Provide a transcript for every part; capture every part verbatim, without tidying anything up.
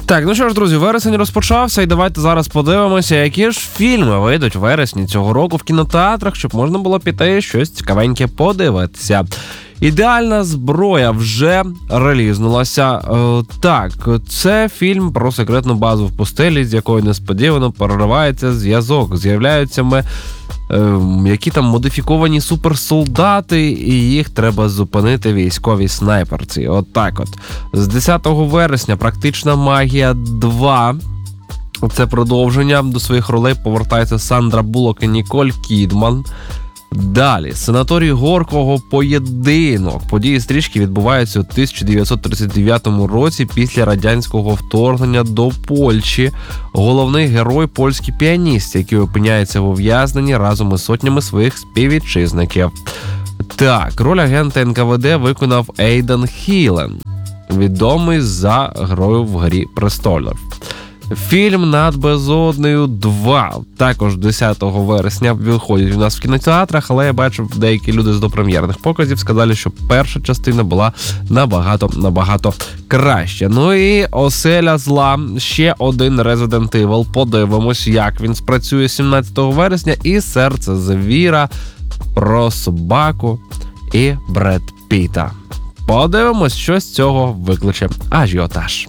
Так, ну що ж, друзі, вересень розпочався, і давайте зараз подивимося, які ж фільми вийдуть в вересні цього року в кінотеатрах, щоб можна було піти щось цікавеньке подивитися. «Ідеальна зброя» вже релізнулася. Е, так, це фільм про секретну базу в пустелі, з якою несподівано переривається зв'язок. З'являються ми, е, які там модифіковані суперсолдати, і їх треба зупинити військовій снайперці. От так от. З десятого вересня «Практична магія два». Це продовження. До своїх ролей повертається Сандра Буллок і Ніколь Кідман. Далі, «Санаторій Горького. Поєдинок». Події стрічки відбуваються у тисяча дев'ятсот тридцять дев'ятому році після радянського вторгнення до Польщі. Головний герой – польський піаніст, який опиняється в ув'язненні разом із сотнями своїх співвітчизників. Так, роль агента ен ка ве де виконав Ейдан Хілен, відомий за грою в «Грі престолів». Фільм «Над безоднею два» також десятого вересня виходить у нас в кінотеатрах, але я бачу, деякі люди з допрем'єрних показів сказали, що перша частина була набагато-набагато краще. Ну і «Оселя зла», ще один Resident Evil. Подивимось, як він спрацює сімнадцятого вересня. І «Серце звіра» про собаку і Бред Піта. Подивимось, що з цього викличе ажіотаж.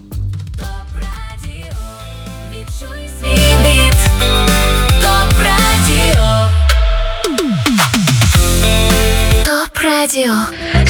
Топ Радіо.